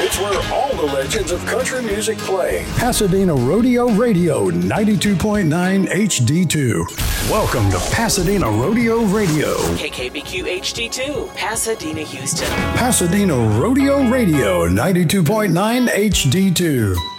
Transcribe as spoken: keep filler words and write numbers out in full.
It's where all the legends of country music play. Pasadena Rodeo Radio ninety-two point nine H D two. Welcome to Pasadena Rodeo Radio. K K B Q H D two, Pasadena, Houston. Pasadena Rodeo Radio ninety-two point nine H D two.